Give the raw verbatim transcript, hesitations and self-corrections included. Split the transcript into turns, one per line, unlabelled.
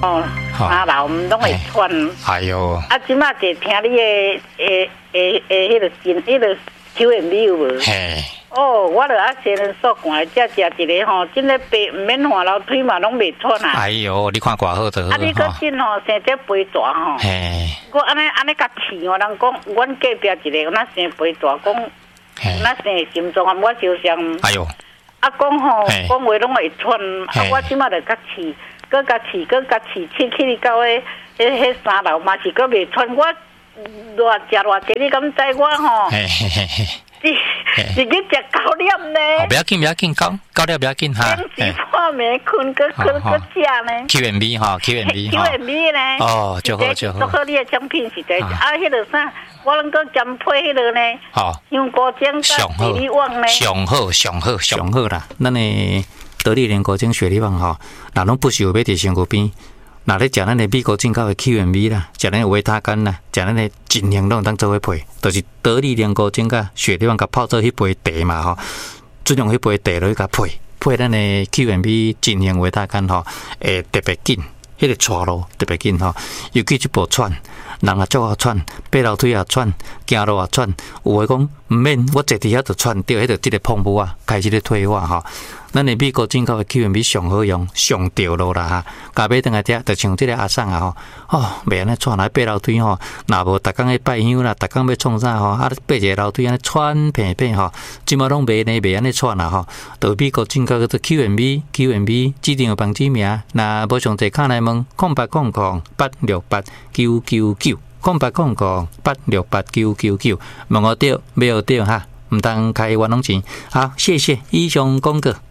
哦，三楼唔拢会喘。
哎呦！
啊，即马就听你的诶诶诶，迄个真，迄个Q M B有无？
嘿。
哦，我著啊先说寒，才食一个吼，真个白唔免换楼梯嘛，拢袂喘啊。
哎呦，你看偌好就好。
啊，你个真吼，生这肥大吼。
嘿。
我安尼安尼甲气哦，人讲，阮隔壁一个，那生肥大，讲，那生心脏啊，我就想。
哎呦。
啊，讲吼，讲话拢会喘，啊，我即马著甲气，搁甲气，搁甲气，气气到迄迄迄三楼嘛是搁袂喘，我偌食偌济，你敢知我吼？
嘿嘿嘿嘿。
是是去食高粱呢？
哦，不要紧，不要紧，高高粱不要紧哈。
平时破眠困，搁搁搁食呢。
Q M B 哈 ，Q M B 哈。
Q M B 呢？
哦，就好就好。
做好你的奖品是第啊，迄个啥，我能够兼配迄个呢。
哦。
香菇精甲雪里旺呢？
上好，上好，上好啦。咱的得力莲菇精雪里旺哈，那拢不是有买伫身躯边。那咧食咱的美国进口的 Q M B 啦，食咱的维他甘啦，食咱的尽量拢当做伙配，就是得力莲菇精甲雪里旺甲泡做迄杯茶嘛吼，准用迄杯茶落去甲配，配咱的 Q M B 尽量维他甘吼，会特别紧，迄个喘路特别紧吼，尤其即部喘，人也足啊喘，爬楼梯也喘，行路也喘，有诶讲毋免我坐伫遐就喘，着迄个即个碰布啊，开始咧退化吼。咱的美国进口的 Q M B 上好用，上掉落啦哈！甲买倒来食，就像即个阿送啊吼，哦，袂安尼喘来爬楼梯吼，若无逐工去拜香啦，逐工要创啥吼，啊，爬一个楼梯安尼喘平平吼，即马拢袂呢，袂安尼喘啦吼。到美国进口叫做 Q M B Q M B 指定有房址名，若无上济卡来问，空八空空八六八九九九，空八空空八六八九九九，问我着，没有着哈，毋通开冤枉钱。好，谢谢以上广告。